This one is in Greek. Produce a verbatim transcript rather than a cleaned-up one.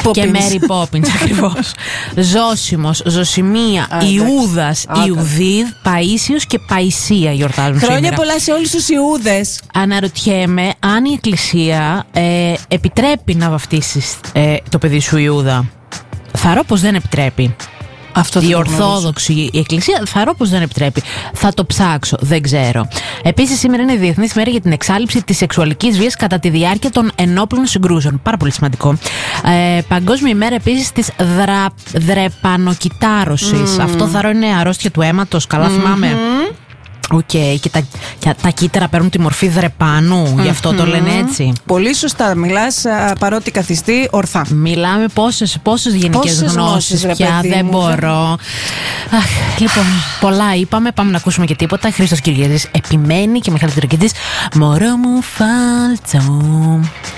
Και Μέρι Πόπινς, ακριβώς. Ζώσιμος, Ζωσιμία, Ιούδας, Ιουδίδ, Παΐσιος και Παϊσία γιορτάζουν σήμερα. Χρόνια πολλά σε όλους τους Ιούδες. Αναρωτιέμαι αν η Εκκλησία ε, επιτρέπει να βαφτίσεις ε, το παιδί σου Ιούδα. Θαρώ πως δεν επιτρέπει. Αυτό η Ορθόδοξη, η Εκκλησία, θαρώ πως δεν επιτρέπει. Θα το ψάξω, δεν ξέρω. Επίσης, σήμερα είναι η Διεθνής Μέρα για την εξάλληψη της σεξουαλικής βίας κατά τη διάρκεια των ενόπλων συγκρούσεων. Πάρα πολύ σημαντικό. Ε, Παγκόσμια ημέρα επίσης της δρα, δρεπανοκυτάρωσης. Mm. Αυτό θαρώ είναι αρρώστια του αίματος. Καλά mm-hmm. θυμάμαι. Οκ, okay. και, τα, και τα κύτταρα παίρνουν τη μορφή δρεπάνου, mm-hmm. γι' αυτό το λένε έτσι. Πολύ σωστά, μιλάς παρότι καθιστεί ορθά. Μιλάμε πόσες, πόσες γενικές γνώσεις, γνώσεις πια, δεν μου, μπορώ. Αχ, λοιπόν, πολλά είπαμε, πάμε να ακούσουμε και τίποτα. Χρήστος Κυριαζής επιμένει και Μιχάλης Τουρκίδης, μωρό μου φάλτσο.